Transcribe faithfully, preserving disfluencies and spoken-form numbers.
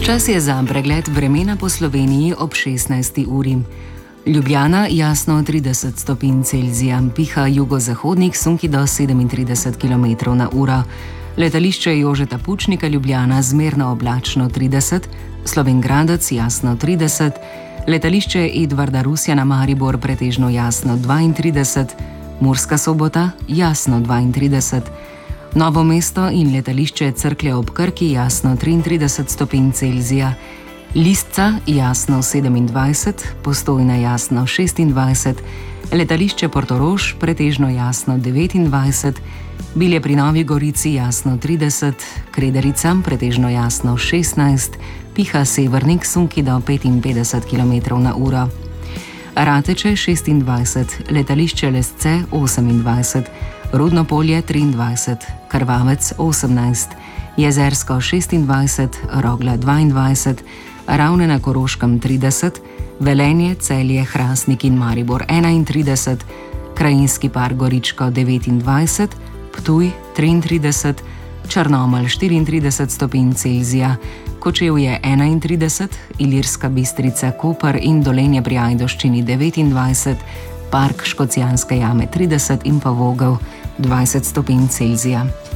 Čas je za pregled vremena po Sloveniji ob šestnajsti uri. Ljubljana jasno trideset stopinj Celzija, piha jugozahodnik sunki do sedemintrideset kilometrov na uro. Letališče Jožeta Pučnika Ljubljana zmerno oblačno trideset, Slovenj Gradec jasno trideset, letališče Edvarda Rusjana Maribor pretežno jasno dvaintrideset, Murska Sobota jasno dvaintrideset, Novo mesto in letališče Cerklje ob Krki jasno triintrideset stopinj Celzija, Lisca jasno sedemindvajset, Postojna jasno šestindvajset, letališče Portorož pretežno jasno devetindvajset, Bilje pri Novi Gorici jasno trideset, Krederica pretežno jasno šestnajst, piha severnik sunki do petinpetdeset kilometrov na uro. Rateče šestindvajset, letališče Lesce osemindvajset, Rudno Polje triindvajset, Krvavec osemnajst, Jezersko šestindvajset, Rogla dvaindvajset, Ravne na Koroškem trideset, Velenje, Celje, Hrastnik in Maribor enaintrideset, Krajinski park Goričko devetindvajset, Ptuj triintrideset, Črnomelj štiriintrideset stopinj Celzija, Kočevje enaintrideset, Ilirska Bistrica, Koper in Dolenje pri Ajdovščini devetindvajset, Park Škocjanske jame trideset in pa Vogel dvajset stopinj Celzija.